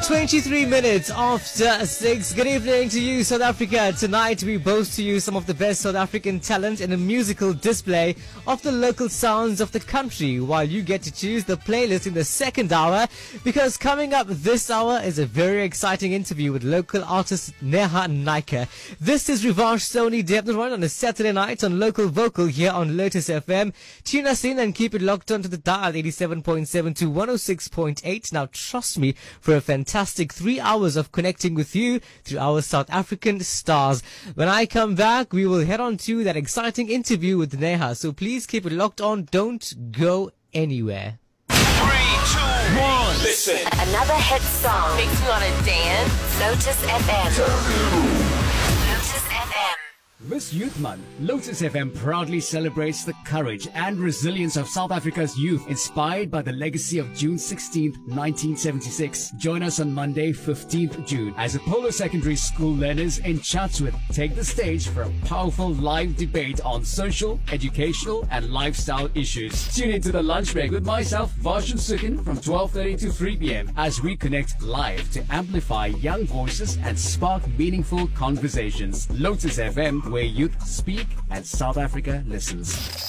23 minutes after 6. Good evening to you, South Africa. Tonight we boast to you some of the best South African talent in a musical display of the local sounds of the country, while you get to choose the playlist in the second hour, because coming up this hour is a very exciting interview with local artist Neha Naika. This is Rivash Sony Devnaran on a Saturday night on Local Vocal here on Lotus FM. Tune us in and keep it locked onto the dial 87.7 to 106.8. Now trust me, for a fantastic 3 hours of connecting with you through our South African stars. When I come back, we will head on to that exciting interview with Neha. So please keep it locked on. Don't go anywhere. 3, 2, 1. Listen. Another hit song makes me want to dance. Lotus FM. Lotus FM. This Youth Month, Lotus FM proudly celebrates the courage and resilience of South Africa's youth, inspired by the legacy of June 16th, 1976. Join us on Monday, 15th June, as Apollo Secondary School learners in Chatsworth take the stage for a powerful live debate on social, educational, and lifestyle issues. Tune into the lunch break with myself, Varshan Sukhin, from 12:30 to 3 p.m. as we connect live to amplify young voices and spark meaningful conversations. Lotus FM, where youth speak and South Africa listens.